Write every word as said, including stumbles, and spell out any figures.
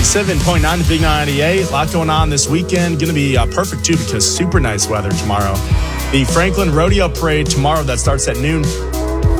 ninety-seven point nine, the Big ninety-eight. A lot going on this weekend. Going to be uh, perfect, too, because super nice weather tomorrow. The Franklin Rodeo Parade tomorrow that starts at noon